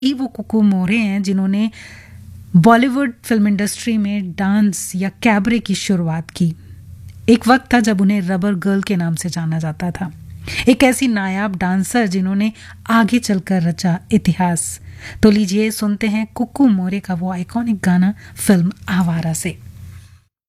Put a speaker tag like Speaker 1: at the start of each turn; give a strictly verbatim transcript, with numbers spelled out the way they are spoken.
Speaker 1: ये वो कुकू मोरे हैं जिन्होंने बॉलीवुड फिल्म इंडस्ट्री में डांस या कैबरे की शुरुआत की। एक वक्त था जब उन्हें रबर गर्ल के नाम से जाना जाता था। एक ऐसी नायाब डांसर जिन्होंने आगे चलकर रचा इतिहास। तो लीजिए सुनते हैं कुकू मोरे का वो आइकॉनिक गाना फिल्म आवारा से।